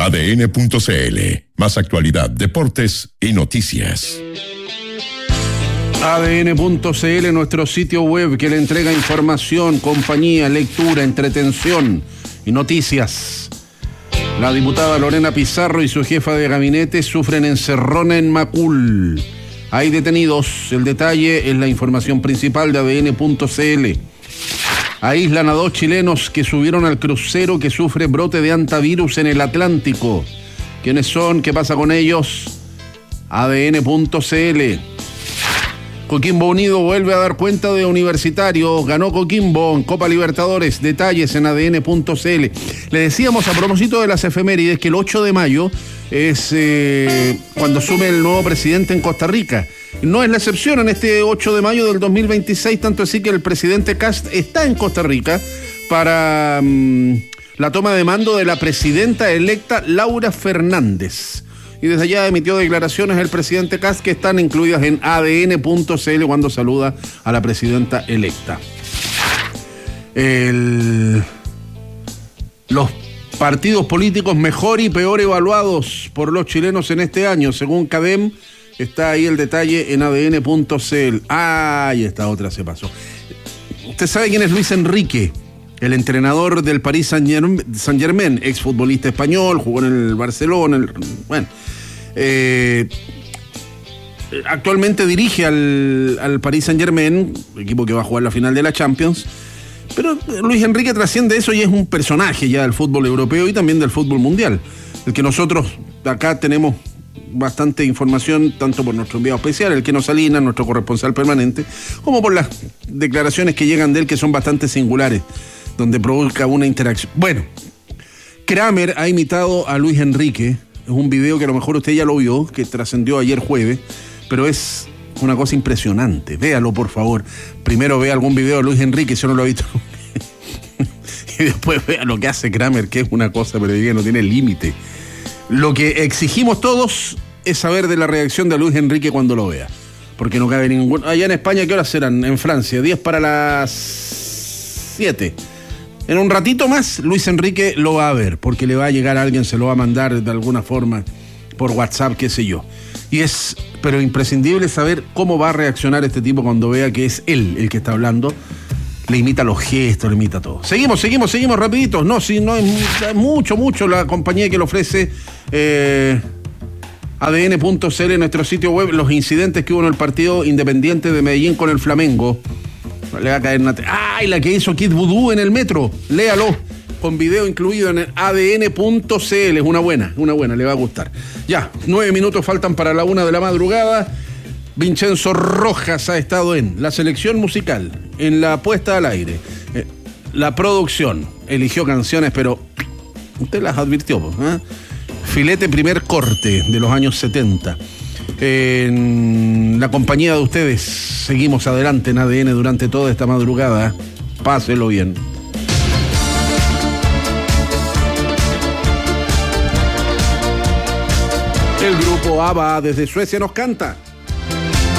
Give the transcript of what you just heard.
ADN.cl. Más actualidad, deportes y noticias. ADN.cl, nuestro sitio web que le entrega información, compañía, lectura, entretención y noticias. La diputada Lorena Pizarro y su jefa de gabinete sufren encerrón en Macul. Hay detenidos. El detalle es la información principal de ADN.cl. Aíslan a 2 chilenos que subieron al crucero que sufre brote de hantavirus en el Atlántico. ¿Quiénes son? ¿Qué pasa con ellos? ADN.cl. Coquimbo Unido vuelve a dar cuenta de Universitario. Ganó Coquimbo en Copa Libertadores. Detalles en ADN.cl. Le decíamos a propósito de las efemérides que el 8 de mayo es cuando asume el nuevo presidente en Costa Rica. No es la excepción en este 8 de mayo del 2026, tanto así que el presidente Kast está en Costa Rica para la toma de mando de la presidenta electa Laura Fernández. Y desde allá emitió declaraciones el presidente Kast que están incluidas en ADN.cl cuando saluda a la presidenta electa. Los partidos políticos mejor y peor evaluados por los chilenos en este año, según CADEM, está ahí el detalle en ADN.cl. Y esta otra se pasó. ¿Usted sabe quién es Luis Enrique? El entrenador del Paris Saint-Germain, exfutbolista español, jugó en el Barcelona, actualmente dirige al Paris Saint-Germain, equipo que va a jugar la final de la Champions. Pero Luis Enrique trasciende eso y es un personaje ya del fútbol europeo y también del fútbol mundial. El que nosotros acá tenemos bastante información, tanto por nuestro enviado especial, el Keno Salinas, nuestro corresponsal permanente, como por las declaraciones que llegan de él, que son bastante singulares, donde provoca una interacción. Bueno, Kramer ha imitado a Luis Enrique. Es un video que a lo mejor usted ya lo vio, que trascendió ayer jueves, pero es una cosa impresionante. Véalo, por favor. Primero vea algún video de Luis Enrique, si no lo ha visto. Y después vea lo que hace Kramer, que es una cosa, pero que no tiene límite. Lo que exigimos todos es saber de la reacción de Luis Enrique cuando lo vea. Porque no cabe ningún... Allá en España, ¿qué horas serán? En Francia, 10 para las 7. En un ratito más, Luis Enrique lo va a ver, porque le va a llegar a alguien, se lo va a mandar de alguna forma por WhatsApp, qué sé yo. Y es, pero imprescindible saber cómo va a reaccionar este tipo cuando vea que es él el que está hablando. Le imita los gestos, le imita todo. Seguimos rapiditos. No, sí, no es mucho la compañía que le ofrece ADN.cl en nuestro sitio web. Los incidentes que hubo en el partido Independiente de Medellín con el Flamengo. Le va a caer y la que hizo Kid Voodoo en el metro. Léalo, con video incluido en el ADN.cl. Es una buena, le va a gustar. Ya, 9 minutos faltan para la 1 de la madrugada. Vincenzo Rojas ha estado en la selección musical, en la puesta al aire, la producción, eligió canciones, pero usted las advirtió, ¿eh? Filete primer corte de los años 70. En la compañía de ustedes, seguimos adelante en ADN durante toda esta madrugada. Páselo bien. El grupo ABBA desde Suecia nos canta